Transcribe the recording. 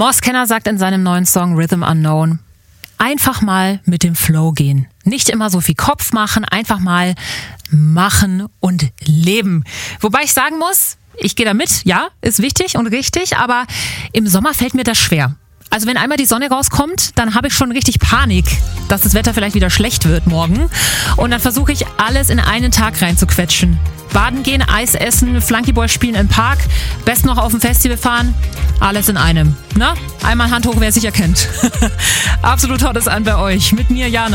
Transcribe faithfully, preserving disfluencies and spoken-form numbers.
Moss-Kenner sagt in seinem neuen Song Rhythm Unknown, einfach mal mit dem Flow gehen. Nicht immer so viel Kopf machen, einfach mal machen und leben. Wobei ich sagen muss, ich gehe da mit, ja, ist wichtig und richtig, aber im Sommer fällt mir das schwer. Also wenn einmal die Sonne rauskommt, dann habe ich schon richtig Panik, dass das Wetter vielleicht wieder schlecht wird morgen. Und dann versuche ich alles in einen Tag reinzuquetschen. Baden gehen, Eis essen, Flunkyball spielen im Park, best noch auf dem Festival fahren. Alles in einem. Na? Einmal Hand hoch, wer es sich erkennt. Absolut hot ist an bei euch. Mit mir, Jana.